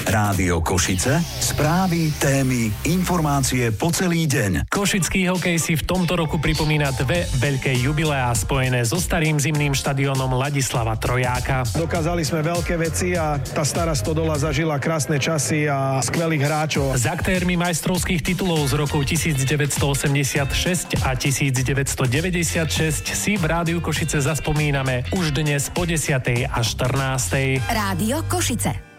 Rádio Košice, správy, témy, informácie po celý deň. Košický hokej si v tomto roku pripomína dve veľké jubileá spojené so starým zimným štadiónom Ladislava Trojáka. Dokázali sme veľké veci a tá stará Stodola zažila krásne časy a skvelých hráčov. S aktérmi majstrovských titulov z rokov 1986 a 1996 si v Rádiu Košice zaspomíname už dnes po 10. a 14. Rádio Košice.